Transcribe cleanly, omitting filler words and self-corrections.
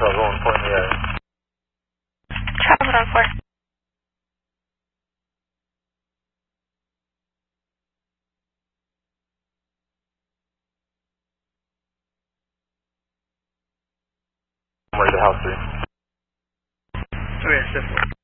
12 on point in the area. Traffic on 4. I'm ready to house 3. Okay, step 4.